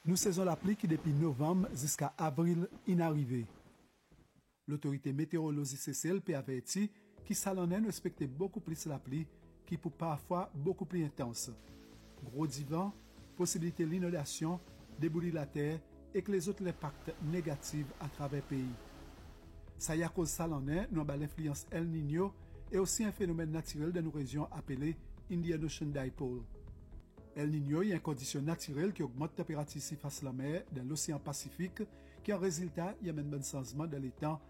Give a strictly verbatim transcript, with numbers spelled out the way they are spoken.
Nous saison la pluie qui depuis novembre jusqu'à avril inarrivée. L'autorité météorologique C C L P avertit qui salonnait respecter beaucoup plus la pluie qui peut parfois beaucoup plus intense. Gros divan, possibilité d'inondation, déboulir la terre et que les autres impacts négatifs à travers le pays. Ça y a cause salonnais, nous avons l'influence El Niño et aussi un phénomène naturel de nos régions appelé Indian Ocean Dipole. El Niño est une condition naturelle qui augmente la température surface de la mer dans l'océan Pacifique, qui en résultat y amène un changement dans les temps